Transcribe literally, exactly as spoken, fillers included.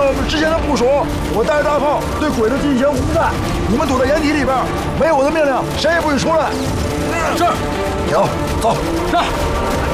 我们之前的部署，我带着大炮对鬼子进行轰炸，你们躲在掩体里边，没有我的命令，谁也不许出来。 是。 行，走。 是。